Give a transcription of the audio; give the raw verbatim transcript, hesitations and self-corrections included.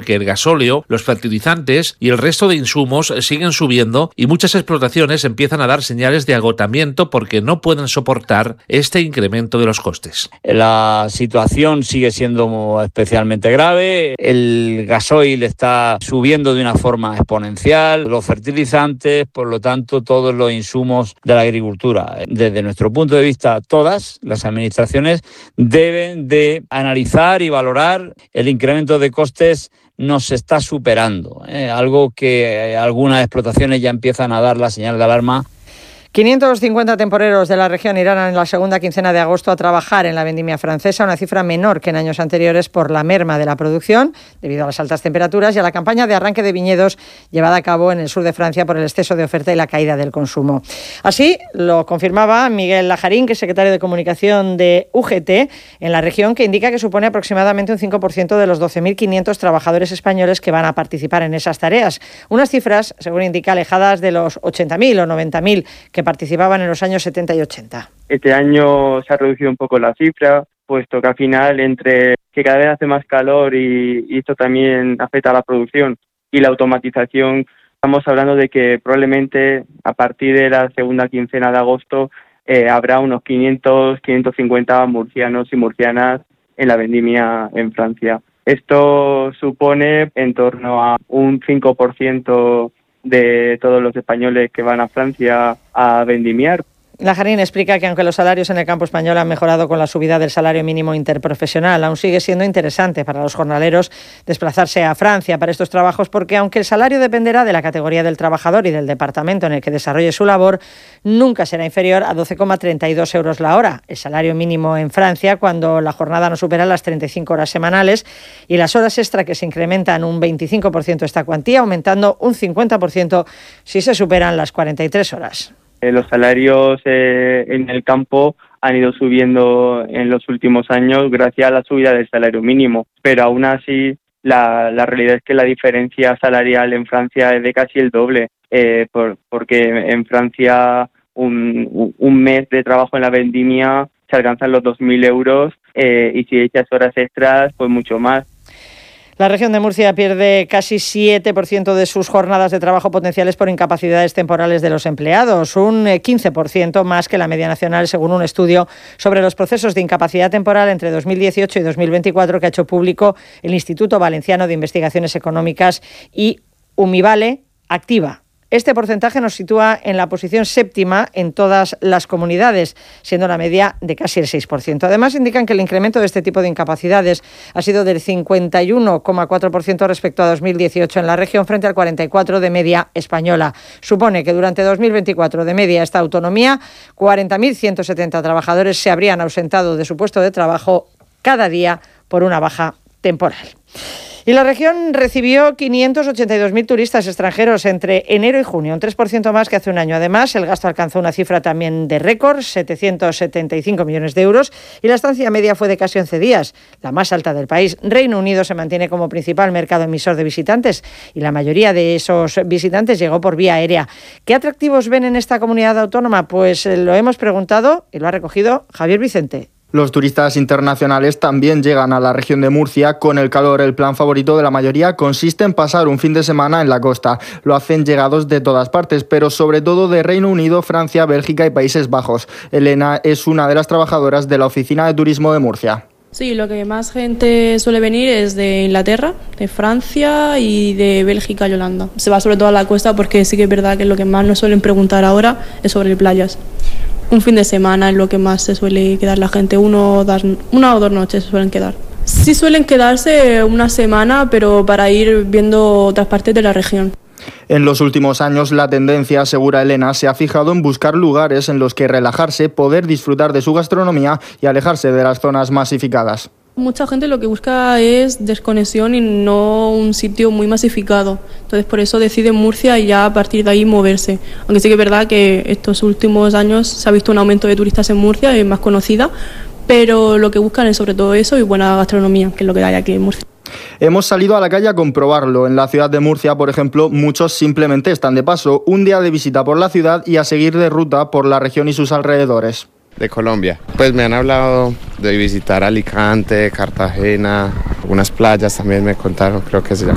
porque el gasóleo, los fertilizantes y el resto de insumos siguen subiendo y muchas explotaciones empiezan a dar señales de agotamiento porque no pueden soportar este incremento de los costes. La situación sigue siendo especialmente grave, el gasoil está subiendo de una forma exponencial, los fertilizantes, por lo tanto todos los insumos de la agricultura. Desde nuestro punto de vista, todas las administraciones deben de analizar y valorar el incremento de costes. Nos está superando, ¿eh? Algo que algunas explotaciones ya empiezan a dar la señal de alarma. quinientos cincuenta temporeros de la región irán en la segunda quincena de agosto a trabajar en la vendimia francesa, una cifra menor que en años anteriores por la merma de la producción debido a las altas temperaturas y a la campaña de arranque de viñedos llevada a cabo en el sur de Francia por el exceso de oferta y la caída del consumo. Así lo confirmaba Miguel Lajarín, que es secretario de Comunicación de U G T en la región, que indica que supone aproximadamente un cinco por ciento de los doce mil quinientos trabajadores españoles que van a participar en esas tareas. Unas cifras, según indica, alejadas de los ochenta mil o noventa mil que participaban en los años setenta y ochenta. Este año se ha reducido un poco la cifra, puesto que al final, entre que cada vez hace más calor y, y esto también afecta a la producción y la automatización, estamos hablando de que probablemente a partir de la segunda quincena de agosto eh, habrá unos quinientos, quinientos cincuenta murcianos y murcianas en la vendimia en Francia. Esto supone en torno a un cinco por ciento de todos los españoles que van a Francia a vendimiar. Lajarín explica que aunque los salarios en el campo español han mejorado con la subida del salario mínimo interprofesional, aún sigue siendo interesante para los jornaleros desplazarse a Francia para estos trabajos porque aunque el salario dependerá de la categoría del trabajador y del departamento en el que desarrolle su labor, nunca será inferior a doce coma treinta y dos euros la hora, el salario mínimo en Francia cuando la jornada no supera las treinta y cinco horas semanales y las horas extra que se incrementan un veinticinco por ciento esta cuantía, aumentando un cincuenta por ciento si se superan las cuarenta y tres horas. Los salarios eh, en el campo han ido subiendo en los últimos años gracias a la subida del salario mínimo, pero aún así la, la realidad es que la diferencia salarial en Francia es de casi el doble, eh, por, porque en Francia un, un mes de trabajo en la vendimia se alcanzan los dos mil euros eh, y si echas horas extras, pues mucho más. La región de Murcia pierde casi siete por ciento de sus jornadas de trabajo potenciales por incapacidades temporales de los empleados, un quince por ciento más que la media nacional, según un estudio sobre los procesos de incapacidad temporal entre dos mil dieciocho y dos mil veinticuatro que ha hecho público el Instituto Valenciano de Investigaciones Económicas y Umivale Activa. Este porcentaje nos sitúa en la posición séptima en todas las comunidades, siendo la media de casi el seis por ciento. Además, indican que el incremento de este tipo de incapacidades ha sido del cincuenta y uno coma cuatro por ciento respecto a dos mil dieciocho en la región, frente al cuarenta y cuatro por ciento de media española. Supone que durante dos mil veinticuatro, de media esta autonomía, cuarenta mil ciento setenta trabajadores se habrían ausentado de su puesto de trabajo cada día por una baja temporal. Y la región recibió quinientos ochenta y dos mil turistas extranjeros entre enero y junio, un tres por ciento más que hace un año. Además, el gasto alcanzó una cifra también de récord, setecientos setenta y cinco millones de euros, y la estancia media fue de casi once días, la más alta del país. Reino Unido se mantiene como principal mercado emisor de visitantes y la mayoría de esos visitantes llegó por vía aérea. ¿Qué atractivos ven en esta comunidad autónoma? Pues lo hemos preguntado y lo ha recogido Javier Vicente. Los turistas internacionales también llegan a la región de Murcia. Con el calor, el plan favorito de la mayoría consiste en pasar un fin de semana en la costa. Lo hacen llegados de todas partes, pero sobre todo de Reino Unido, Francia, Bélgica y Países Bajos. Elena es una de las trabajadoras de la Oficina de Turismo de Murcia. Sí, lo que más gente suele venir es de Inglaterra, de Francia y de Bélgica y Holanda. Se va sobre todo a la costa porque sí que es verdad que lo que más nos suelen preguntar ahora es sobre playas. Un fin de semana es lo que más se suele quedar la gente, uno, dos, una o dos noches se suelen quedar. Sí suelen quedarse una semana, pero para ir viendo otras partes de la región. En los últimos años, la tendencia, asegura Elena, se ha fijado en buscar lugares en los que relajarse, poder disfrutar de su gastronomía y alejarse de las zonas masificadas. Mucha gente lo que busca es desconexión y no un sitio muy masificado. Entonces por eso decide Murcia y ya a partir de ahí moverse. Aunque sí que es verdad que estos últimos años se ha visto un aumento de turistas en Murcia, es más conocida, pero lo que buscan es sobre todo eso y buena gastronomía, que es lo que hay aquí en Murcia. Hemos salido a la calle a comprobarlo. En la ciudad de Murcia, por ejemplo, muchos simplemente están de paso, un día de visita por la ciudad y a seguir de ruta por la región y sus alrededores. De Colombia. Pues me han hablado de visitar Alicante, Cartagena, algunas playas también me contaron, creo que se llama